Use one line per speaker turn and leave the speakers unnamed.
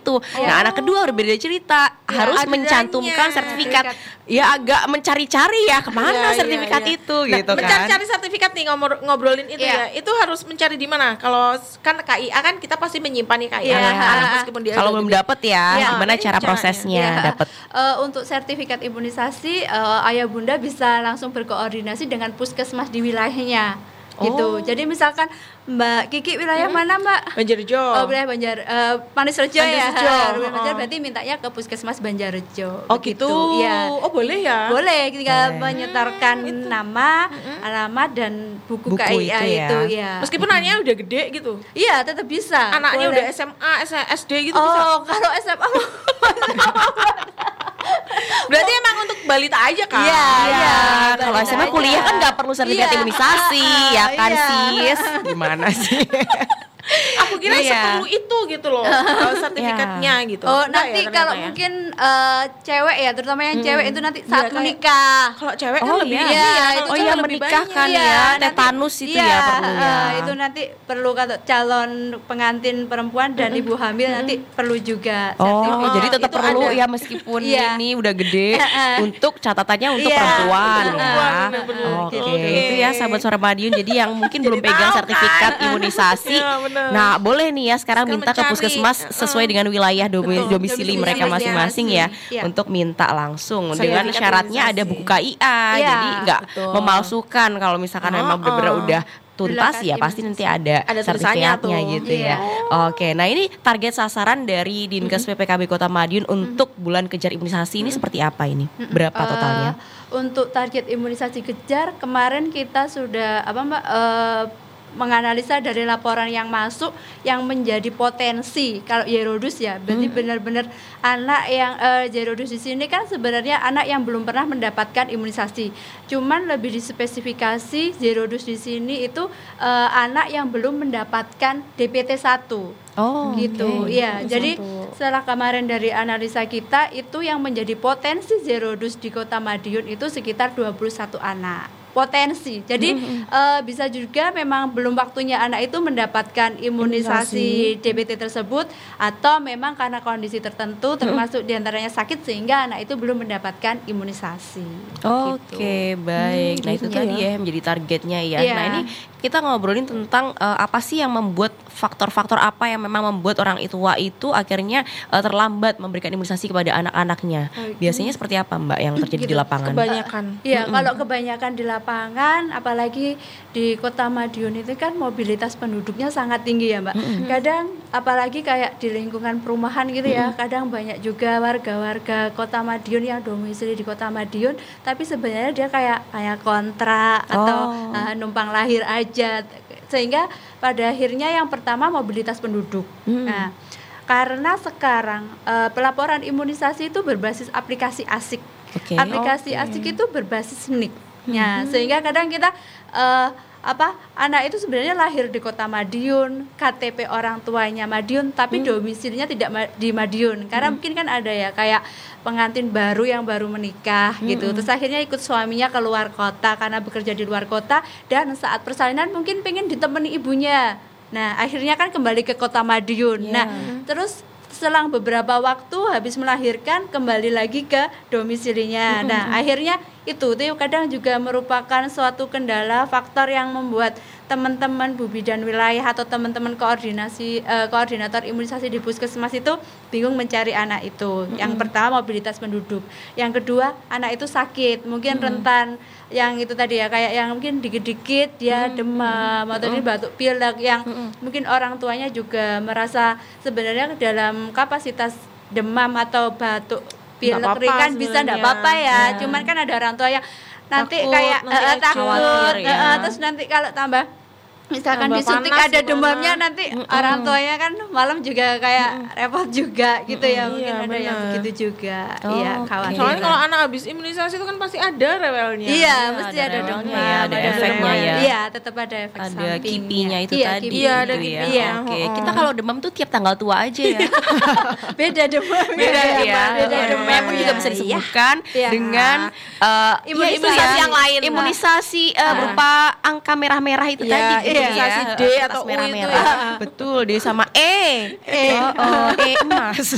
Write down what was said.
itu. Nah, anak kedua udah beda cerita, harus mencantumkan sertifikat. Ya agak mencari-cari ya kemana sertifikat itu gitu kan.
Mencari sertifikat nih ngobrolin itu ya. Itu harus mencari di mana? Kalau kan KIA kan kita pasti menyimpan nih KIA anak meskipun dia
kalau belum dapat ya, gimana cara prosesnya dapat?
Untuk sertifikat imunisasi, ayah bunda bisa langsung berkoordinasi dengan puskesmas di wilayahnya. Gitu. Jadi misalkan Mbak Kiki wilayah mana Mbak?
Banjarrejo.
Wilayah Manisrejo ya. Berarti mintanya ke puskesmas Banjarrejo.
Oh gitu.
Ya.
Oh boleh ya?
Boleh. Tinggal menyetorkan nama, alamat dan buku KIA itu ya.
Meskipun anaknya udah gede gitu.
Iya tetap bisa.
Anaknya udah SMA, SD gitu bisa.
Oh kalau SMA
berarti emang untuk balita aja kan?
Iya. Kalau SMA kuliah kan nggak perlu sertifikat imunisasi, ya kan sis? Gimana sih?
Aku kira seperlu itu gitu loh, kalau sertifikatnya gitu.
Oh nanti kalau mungkin cewek ya, terutama yang cewek itu nanti saat menikah.
Kalau cewek kan lebih
menikah kan ya, tetanus itu ya perlu ya.
Itu nanti perlu kata calon pengantin perempuan dan ibu hamil nanti perlu juga.
Oh jadi tetap perlu ya meskipun ini udah gede untuk catatannya untuk perempuan ya. Oke itu ya sahabat Suara Madiun. Jadi yang mungkin belum pegang sertifikat imunisasi. Nah boleh nih ya sekarang minta ke puskesmas sesuai dengan wilayah domisili mereka masing-masing ya untuk minta langsung dengan syaratnya ada buku KIA jadi nggak memalsukan. Kalau misalkan memang benar-benar udah tuntas ya pasti nanti ada sertifikatnya gitu ya. Oke, nah ini target sasaran dari Dinkes PPKB Kota Madiun untuk bulan kejar imunisasi ini seperti apa ini? Berapa totalnya?
Untuk target imunisasi kejar kemarin kita sudah menganalisa dari laporan yang masuk yang menjadi potensi kalau Yerodus ya berarti benar-benar anak yang Yerodus di sini kan sebenarnya anak yang belum pernah mendapatkan imunisasi, cuman lebih dispesifikasi Yerodus di sini itu anak yang belum mendapatkan DPT 1. Gitu ya. Jadi setelah kemarin dari analisa kita itu yang menjadi potensi Yerodus di Kota Madiun itu sekitar 21 anak. Potensi. Jadi bisa juga memang belum waktunya anak itu mendapatkan imunisasi DPT tersebut atau memang karena kondisi tertentu termasuk diantaranya sakit sehingga anak itu belum mendapatkan imunisasi.
Oke, baik. Nah itu tadi ya menjadi targetnya ya. Nah ini kita ngobrolin tentang apa sih yang membuat faktor-faktor apa yang memang membuat orang tua itu akhirnya terlambat memberikan imunisasi kepada anak-anaknya. Biasanya seperti apa Mbak yang terjadi di lapangan?
Kebanyakan.
Iya, kalau kebanyakan di lapangan apalagi di Kota Madiun itu kan mobilitas penduduknya sangat tinggi ya Mbak. Kadang apalagi kayak di lingkungan perumahan gitu ya, kadang banyak juga warga-warga Kota Madiun yang domisili di Kota Madiun tapi sebenarnya dia kayak kontrak atau numpang lahir aja, sehingga pada akhirnya yang pertama mobilitas penduduk. Nah, karena sekarang pelaporan imunisasi itu berbasis aplikasi ASIK. Aplikasi ASIK itu berbasis NIK. Sehingga kadang kita anak itu sebenarnya lahir di Kota Madiun, KTP orang tuanya Madiun, tapi domisilinya tidak di Madiun. Karena mungkin kan ada ya kayak pengantin baru yang baru menikah gitu. Terus akhirnya ikut suaminya ke luar kota karena bekerja di luar kota dan saat persalinan mungkin pengen ditemani ibunya. Nah, akhirnya kan kembali ke Kota Madiun. Nah, terus selang beberapa waktu habis melahirkan kembali lagi ke domisilinya. Nah, akhirnya itu kadang juga merupakan suatu kendala faktor yang membuat teman-teman Bu Bidan wilayah atau teman-teman koordinator imunisasi di puskesmas itu bingung mencari anak itu. Yang pertama mobilitas penduduk, yang kedua anak itu sakit, mungkin rentan yang itu tadi ya kayak yang mungkin dikit-dikit dia demam atau ini batuk pilek yang mungkin orang tuanya juga merasa sebenarnya dalam kapasitas demam atau batuk pilek ringan bisa enggak apa-apa ya. Cuman kan ada orang tua yang nanti takut, kayak takut terus nanti kalau tambah misalkan disuntik ada demamnya nanti orang tuanya kan malam juga kayak repot juga gitu ya. Mungkin ada yang begitu juga. Iya, khawatir.
Soalnya kalau anak habis imunisasi itu kan pasti ada rewelnya.
Iya, mesti ada demam,
ada efeknya ya.
Iya, tetap ada efek samping.
Ada kipinya itu tadi.
Iya, ada kipinya.
Oke, kita kalau demam tuh tiap tanggal tua aja ya.
Beda demam.
Beda demam pun juga bisa disebutkan dengan
imunisasi yang lain.
Imunisasi berupa angka merah-merah itu tadi.
Imunisasi D atau U
merah-merah. Betul, D sama E emas.